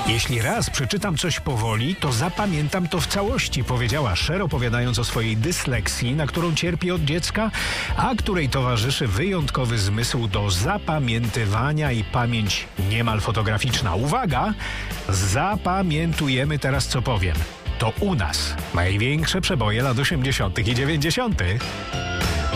Jeśli raz przeczytam coś powoli, to zapamiętam to w całości, powiedziała Cher, opowiadając o swojej dysleksji, na którą cierpi od dziecka, a której towarzyszy wyjątkowy zmysł do zapamiętywania i pamięć niemal fotograficzna. Uwaga! Zapamiętujemy teraz, co powiem. To u nas największe przeboje lat 80. i 90.